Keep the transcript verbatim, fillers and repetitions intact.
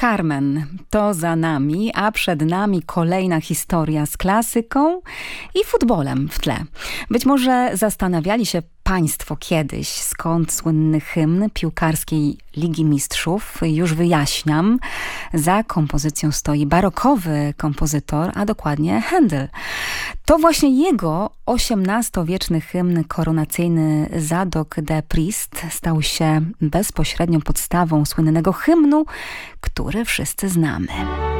Carmen, to za nami, a przed nami kolejna historia z klasyką i futbolem w tle. Być może zastanawiali się Państwo kiedyś, skąd słynny hymn piłkarskiej Ligi Mistrzów. Już wyjaśniam. Za kompozycją stoi barokowy kompozytor, a dokładnie Händel. To właśnie jego osiemnastowieczny hymn koronacyjny Zadok de Priest stał się bezpośrednią podstawą słynnego hymnu, który wszyscy znamy.